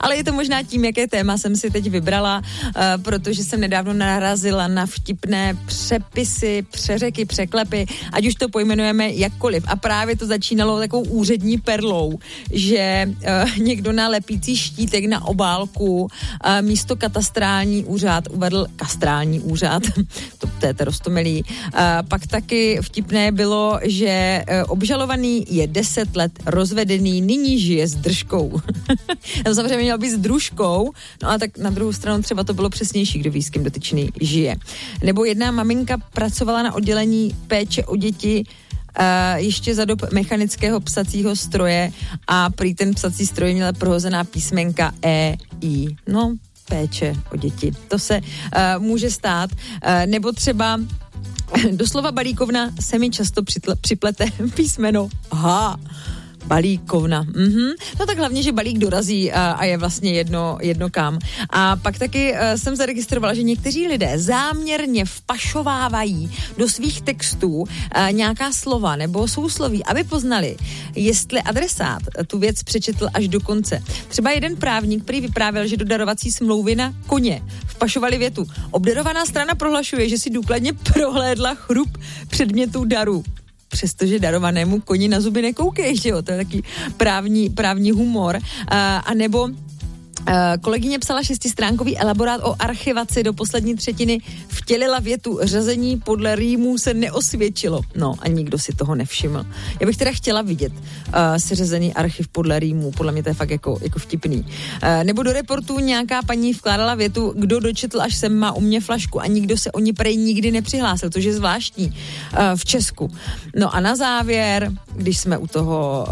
Ale je to možná tím, jaké téma jsem si teď vybrala, protože jsem nedávno narazila na vtipné přepisy, přeřeky, překlepy, ať už to pojmenujeme jakkoliv. A právě to začínalo takovou úřední perlou, že někdo na lepící štítek na obálku místo katastrální úřad uvedl kastrální úřad. To je roztomilý. Pak taky vtipné bylo, že obžalovaný je 10 let rozvedený, nyní žije s držkou. Samozřejmě měl být s družkou, no a tak na druhou stranu třeba to bylo přesnější, kdo ví, s kým dotyčný žije. Nebo jedna maminka pracovala na oddělení péče o děti ještě za dob mechanického psacího stroje a prý ten psací stroj měla prohozená písmenka E-I. No, péče o děti. To se může stát. Nebo třeba doslova balíkovna se mi často připlete písmeno H. Balíkovna. No tak hlavně, že balík dorazí a je vlastně jedno kam. A pak taky jsem zaregistrovala, že někteří lidé záměrně vpašovávají do svých textů nějaká slova nebo sousloví, aby poznali, jestli adresát tu věc přečetl až do konce. Třeba jeden právník prý vyprávěl, že do darovací smlouvy na koně vpašovali větu. Obdarovaná strana prohlašuje, že si důkladně prohlédla chrup předmětů daru. Přestože darovanému koni na zuby nekoukej, že jo, to je taky právní humor. A nebo kolegyně psala 6stránkový elaborát o archivaci, do poslední třetiny vtělila větu řazení podle rýmů se neosvědčilo. No a nikdo si toho nevšiml. Já bych teda chtěla vidět seřazený archiv podle rýmů, podle mě to je fakt jako vtipný. Nebo do reportu nějaká paní vkládala větu, kdo dočetl až sem má u mě flašku a nikdo se o ní prej nikdy nepřihlásil, což je zvláštní v Česku. No a na závěr, když jsme u toho,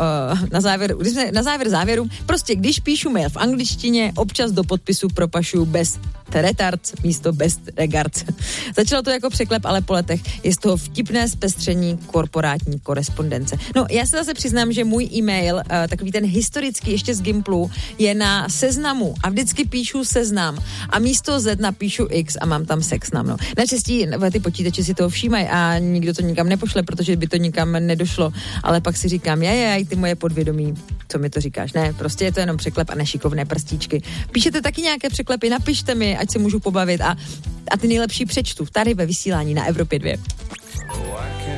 na závěr závěru, prostě když píšu mail v angličtině, občas do podpisu propašuju bez retards místo best regards. Začalo to jako překlep, ale po letech je z toho vtipné zpestření korporátní korespondence. No, já se zase přiznám, že můj e-mail, takový ten historický ještě z Gimplu, je na Seznamu a vždycky píšu Seznam a místo Z napíšu X a mám tam Sexnam. No. Naštěstí ty počítače si toho všímají a nikdo to nikam nepošle, protože by to nikam nedošlo, ale pak si říkám, ty moje podvědomí, co mi to říkáš? Ne, prostě je to jenom překlep a nešikovné prstíčky. Píšete taky nějaké překlepy, napište mi, ať se můžu pobavit a ty nejlepší přečtu tady ve vysílání na Evropě 2.